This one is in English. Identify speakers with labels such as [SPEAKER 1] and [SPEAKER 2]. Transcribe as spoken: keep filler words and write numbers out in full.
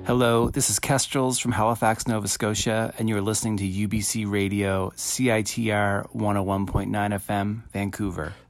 [SPEAKER 1] Hello, this is Kestrels from Halifax, Nova Scotia, and you're listening to U B C Radio, C I T R one oh one point nine F M, Vancouver.